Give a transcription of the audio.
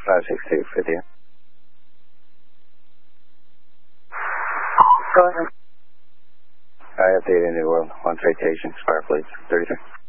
562 with you. Go ahead. I updated New World, 1 citation, expire please, 33.